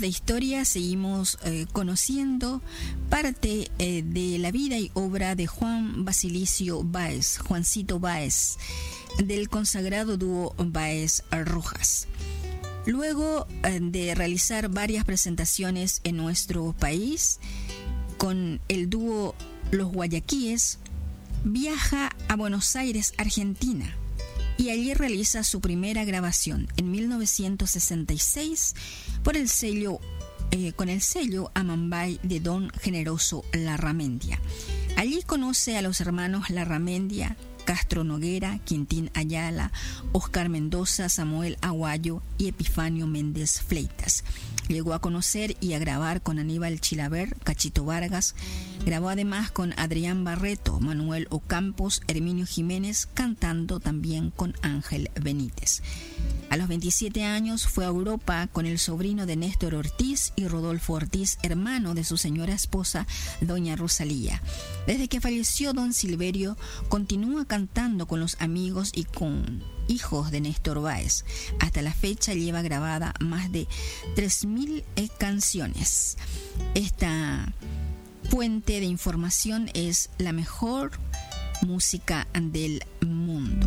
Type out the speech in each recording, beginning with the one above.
de historia, seguimos conociendo parte de la vida y obra de Juan Basilicio Báez, Juancito Báez, del consagrado dúo Báez Rojas. Luego de realizar varias presentaciones en nuestro país con el dúo Los Guayaquíes, viaja a Buenos Aires, Argentina, y allí realiza su primera grabación en 1966 por el sello, con el sello Amambay de Don Generoso Larramendia. Allí conoce a los hermanos Larramendia, Castro Noguera, Quintín Ayala, Oscar Mendoza, Samuel Aguayo y Epifanio Méndez Fleitas. Llegó a conocer y a grabar con Aníbal Chilaver, Cachito Vargas. Grabó además con Adrián Barreto, Manuel Ocampos, Herminio Jiménez, cantando también con Ángel Benítez. A los 27 años fue a Europa con el sobrino de Néstor Ortiz y Rodolfo Ortiz, hermano de su señora esposa, doña Rosalía. Desde que falleció don Silverio, continúa cantando con los amigos y con hijos de Néstor Báez. Hasta la fecha lleva grabada más de 3.000 canciones. Esta fuente de información es la mejor música del mundo.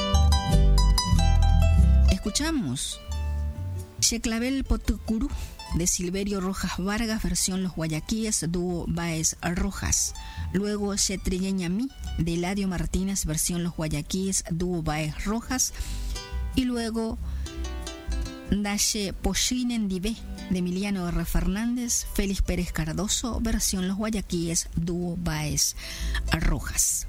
Escuchamos Checlavel Potucurú de Silverio Rojas Vargas, versión Los Guayaquíes, dúo Báez Rojas. Luego Chetrilleñamí de Eladio Martínez, versión Los Guayaquíes, dúo Báez Rojas. Y luego Dache Pochinen Divé de Emiliano R. Fernández, Félix Pérez Cardoso, versión Los Guayaquíes, dúo Báez Rojas.